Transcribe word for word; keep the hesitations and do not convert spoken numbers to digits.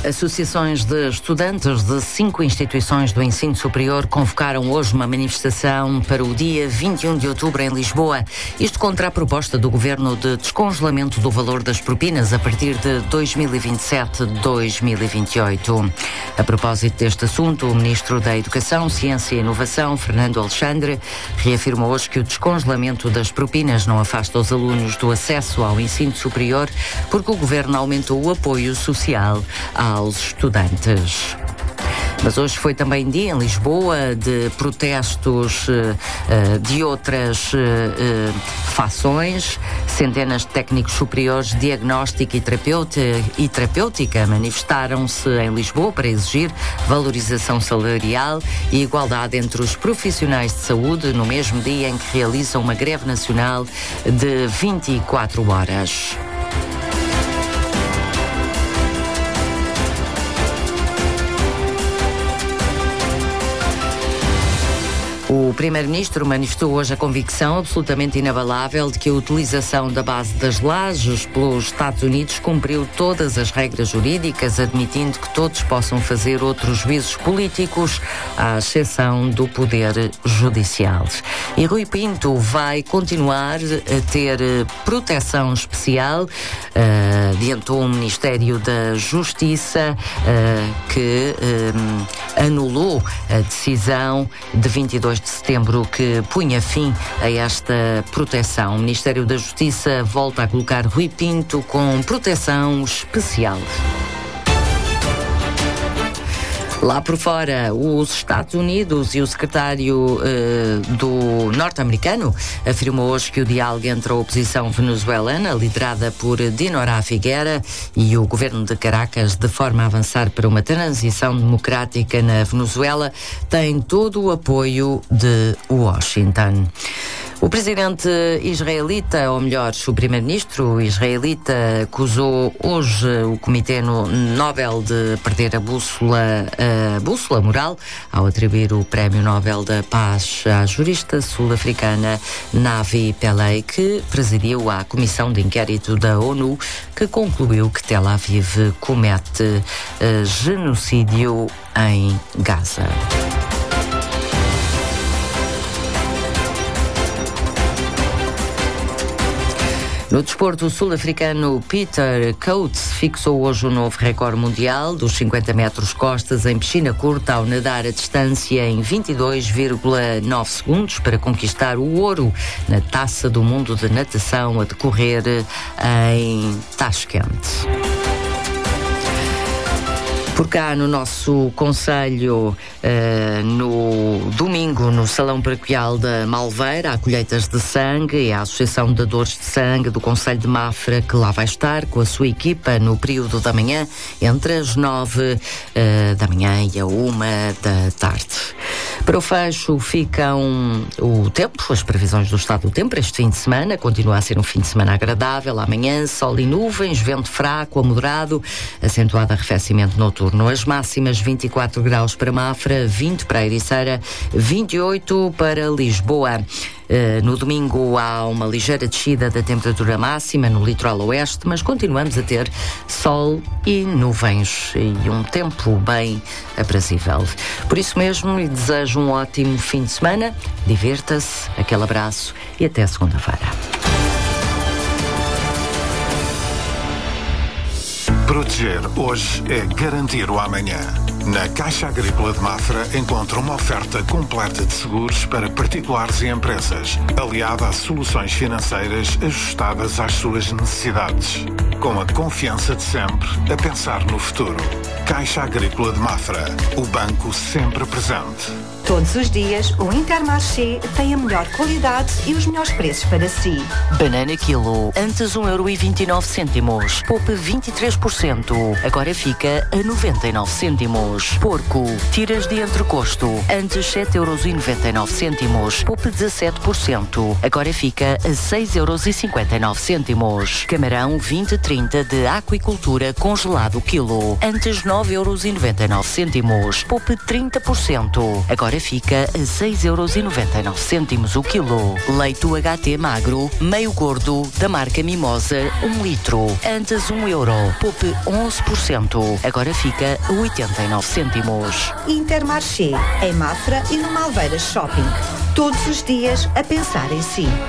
Associações de estudantes de cinco instituições do ensino superior convocaram hoje uma manifestação para o dia vinte e um de outubro em Lisboa. Isto contra a proposta do Governo de descongelamento do valor das propinas a partir de dois mil e vinte e sete a dois mil e vinte e oito. A propósito deste assunto, o Ministro da Educação, Ciência e Inovação, Fernando Alexandre, reafirma hoje que o descongelamento das propinas não afasta os alunos do acesso ao ensino superior, porque o Governo aumentou o apoio social aos estudantes. Mas hoje foi também dia em Lisboa de protestos uh, de outras uh, uh, fações. Centenas de técnicos superiores de diagnóstico e, terapeuta, e terapêutica manifestaram-se em Lisboa para exigir valorização salarial e igualdade entre os profissionais de saúde no mesmo dia em que realizam uma greve nacional de vinte e quatro horas. O Primeiro-Ministro manifestou hoje a convicção absolutamente inabalável de que a utilização da base das lajes pelos Estados Unidos cumpriu todas as regras jurídicas, admitindo que todos possam fazer outros juízos políticos, à exceção do Poder Judicial. E Rui Pinto vai continuar a ter proteção especial, uh, adiantou o Ministério da Justiça, uh, que uh, anulou a decisão de vinte e dois de setembro que punha fim a esta proteção. O Ministério da Justiça volta a colocar Rui Pinto com proteção especial. Lá por fora, os Estados Unidos e o secretário uh, do norte-americano afirmou hoje que o diálogo entre a oposição venezuelana, liderada por Dinorá Figuera, e o governo de Caracas, de forma a avançar para uma transição democrática na Venezuela, tem todo o apoio de Washington. O presidente israelita, ou melhor, o primeiro-ministro israelita, acusou hoje o Comitê Nobel de perder a bússola, a bússola moral ao atribuir o Prémio Nobel da Paz à jurista sul-africana Navi Pillay, que presidiu a Comissão de Inquérito da ONU, que concluiu que Tel Aviv comete uh, genocídio em Gaza. No desporto, o sul-africano Peter Coates fixou hoje o novo recorde mundial dos cinquenta metros costas em piscina curta ao nadar a distância em vinte e dois vírgula nove segundos para conquistar o ouro na Taça do Mundo de Natação a decorrer em Tashkent. Por cá, no nosso concelho, uh, no domingo, no Salão Paroquial da Malveira, há colheitas de sangue e a Associação de Dadores de Sangue do Concelho de Mafra, que lá vai estar com a sua equipa no período da manhã, entre as nove uh, da manhã e a uma da tarde. Para o fecho ficam o tempo, as previsões do estado do tempo. Este fim de semana continua a ser um fim de semana agradável. Amanhã, sol e nuvens, vento fraco a moderado, acentuado arrefecimento noturno. As máximas vinte e quatro graus para Mafra, vinte para a Ericeira, vinte e oito para Lisboa. Uh, no domingo há uma ligeira descida da temperatura máxima no litoral oeste, mas continuamos a ter sol e nuvens e um tempo bem aprazível. Por isso mesmo, lhe desejo um ótimo fim de semana, divirta-se, aquele abraço e até segunda-feira. Proteger hoje é garantir o amanhã. Na Caixa Agrícola de Mafra encontra uma oferta completa de seguros para particulares e empresas, aliada a soluções financeiras ajustadas às suas necessidades. Com a confiança de sempre a pensar no futuro. Caixa Agrícola de Mafra, o banco sempre presente. Todos os dias, o Intermarché tem a melhor qualidade e os melhores preços para si. Banana quilo, antes um euro e vinte e nove cêntimos. Poupe vinte e três por cento. Agora fica a noventa e nove cêntimos. cêntimos. Porco, tiras de entrecosto, antes sete euros e noventa e nove cêntimos, poupe dezassete por cento. Agora fica a seis euros e cinquenta e nove cêntimos. Camarão vinte trinta de aquicultura congelado quilo, antes nove euros e noventa e nove cêntimos, poupe trinta por cento. Agora fica a seis euros e noventa e nove cêntimos o quilo. Leite U H T magro, meio gordo, da marca Mimosa, um litro, antes um euro, poupe onze por cento. Agora fica a oitenta e nove cêntimos. Intermarché, em Mafra e no Malveiras Shopping. Todos os dias a pensar em si.